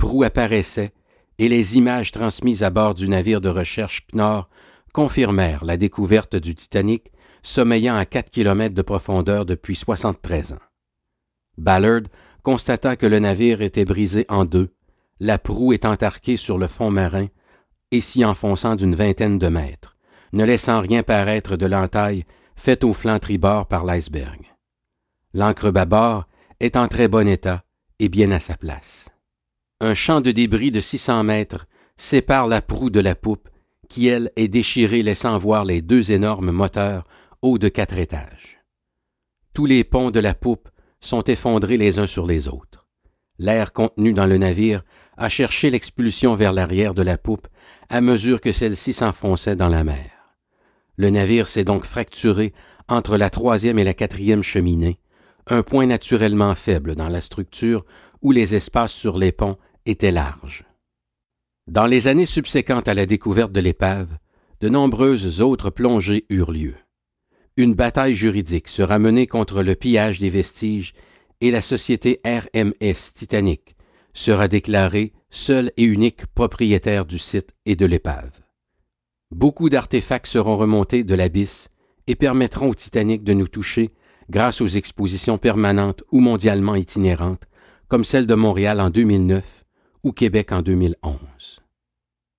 proue apparaissait et les images transmises à bord du navire de recherche Knorr confirmèrent la découverte du Titanic sommeillant à 4 kilomètres de profondeur depuis 73 ans. Ballard constata que le navire était brisé en deux, la proue étant arquée sur le fond marin et s'y enfonçant d'une vingtaine de mètres, ne laissant rien paraître de l'entaille faite au flanc tribord par l'iceberg. L'ancre bâbord est en très bon état et bien à sa place. Un champ de débris de 600 mètres sépare la proue de la poupe, qui, elle, est déchirée laissant voir les deux énormes moteurs hauts de 4 étages. Tous les ponts de la poupe sont effondrés les uns sur les autres. L'air contenu dans le navire a cherché l'expulsion vers l'arrière de la poupe à mesure que celle-ci s'enfonçait dans la mer. Le navire s'est donc fracturé entre la 3e et la 4e cheminée, un point naturellement faible dans la structure où les espaces sur les ponts étaient larges. Dans les années subséquentes à la découverte de l'épave, de nombreuses autres plongées eurent lieu. Une bataille juridique sera menée contre le pillage des vestiges et la société RMS Titanic sera déclarée seule et unique propriétaire du site et de l'épave. Beaucoup d'artefacts seront remontés de l'abysse et permettront au Titanic de nous toucher grâce aux expositions permanentes ou mondialement itinérantes, comme celle de Montréal en 2009 ou Québec en 2011.